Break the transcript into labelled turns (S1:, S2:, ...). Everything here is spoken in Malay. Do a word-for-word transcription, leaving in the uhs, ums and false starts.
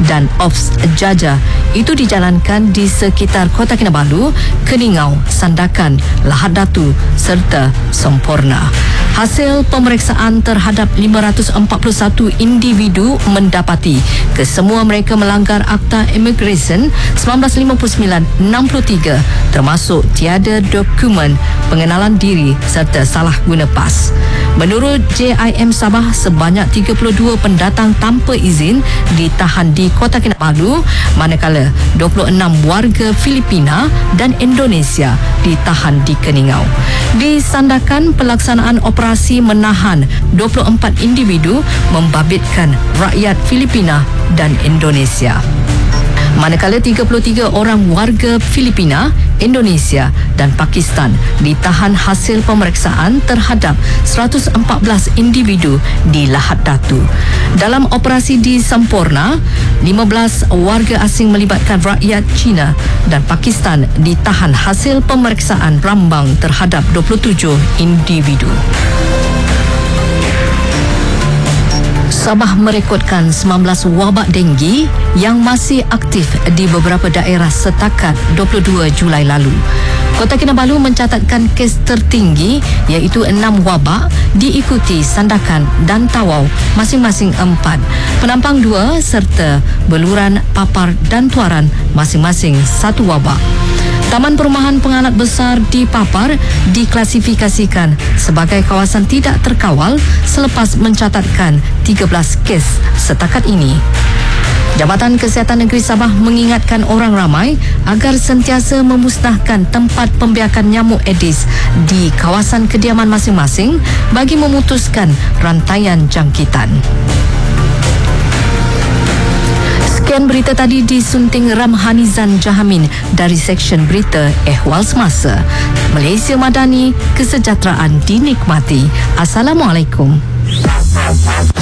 S1: dan Ops Jaja itu dijalankan di sekitar Kota Kinabalu, Keningau, Sandakan, Lahad Datu serta Semporna. Hasil pemeriksaan terhadap lima ratus empat puluh satu individu mendapati kesemua mereka melanggar Akta Immigration seribu sembilan ratus lima puluh sembilan enam puluh tiga termasuk tiada dokumen pengenalan diri serta salah guna pas. Menurut J I M Sabah, sebanyak tiga puluh dua pendatang tanpa izin ditahan di Kota Kinabalu, manakala dua puluh enam warga Filipina dan Indonesia ditahan di Keningau. Di Sandakan, pelaksanaan operasi menahan dua puluh empat individu membabitkan rakyat Filipina dan Indonesia. Manakala tiga puluh tiga orang warga Filipina, Indonesia dan Pakistan ditahan hasil pemeriksaan terhadap seratus empat belas individu di Lahad Datu. Dalam operasi di Semporna, lima belas warga asing melibatkan rakyat Cina dan Pakistan ditahan hasil pemeriksaan rambang terhadap dua puluh tujuh individu. Sabah merekodkan sembilan belas wabak denggi yang masih aktif di beberapa daerah setakat dua puluh dua Julai lalu. Kota Kinabalu mencatatkan kes tertinggi iaitu enam wabak, diikuti Sandakan dan Tawau masing-masing empat, Penampang dua serta Beluran, Papar dan Tuaran masing-masing satu wabak. Taman Perumahan Penganut Besar di Papar diklasifikasikan sebagai kawasan tidak terkawal selepas mencatatkan tiga belas kes setakat ini. Jabatan Kesihatan Negeri Sabah mengingatkan orang ramai agar sentiasa memusnahkan tempat pembiakan nyamuk Aedes di kawasan kediaman masing-masing bagi memutuskan rantaian jangkitan. Sekian berita tadi disunting Ramhanizan Jahamin dari Seksyen Berita Ehwal Semasa. Malaysia Madani, kesejahteraan dinikmati. Assalamualaikum.